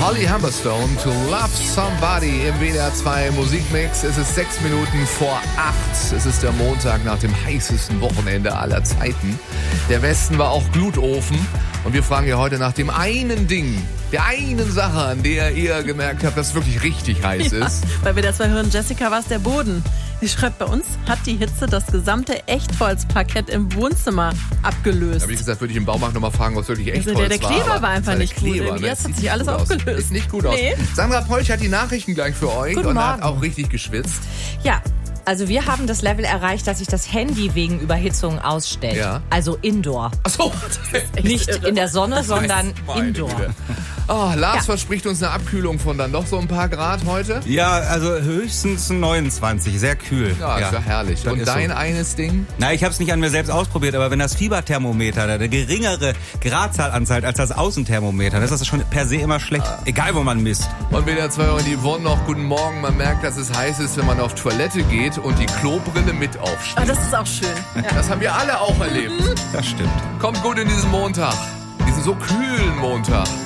Holly Humberstone, To Love Somebody im WDR 2 Musikmix. Es ist 6 Minuten vor 8. Es ist der Montag nach dem heißesten Wochenende aller Zeiten. Der Westen war auch Glutofen. Und wir fragen ja heute nach dem einen Ding, der einen Sache, an der ihr gemerkt habt, dass es wirklich richtig heiß ist. Bei WDR 2 hören, Jessica, war es der Boden. Sie schreibt, bei uns hat die Hitze das gesamte Echtholzparkett im Wohnzimmer abgelöst. Da habe ich gesagt, würde ich im Baumarkt nochmal fragen, was wirklich Echtholz der Kleber war. war einfach nicht gut. Kleber, ne? Jetzt hat sich alles aufgelöst. Sieht nicht gut aus. Nee. Sandra Polch hat die Nachrichten gleich für euch Guten und hat Morgen. auch richtig geschwitzt. Ja, also wir haben das Level erreicht, dass sich das Handy wegen Überhitzung ausstellt. Ja. Also indoor. Achso. Nicht in der Sonne, sondern Meine indoor. Güte. Oh, Lars Ja. verspricht uns eine Abkühlung von dann doch so ein paar Grad heute. Ja, also höchstens 29, sehr kühl. Ja, ist ja herrlich. das Und ist dein so. eines Ding? Na, ich habe es nicht an mir selbst ausprobiert, aber wenn das Fieberthermometer eine geringere Gradzahl anzeigt als das Außenthermometer, dann ist das schon per se immer schlecht, egal wo man misst. Und WDR 2 und die Yvonne noch guten Morgen. Man merkt, dass es heiß ist, wenn man auf Toilette geht und die Klobrille mit aufsteht. Aber das ist auch schön. Ja. Das haben wir alle auch erlebt. Das stimmt. Kommt gut in diesen Montag. Diesen so kühlen Montag.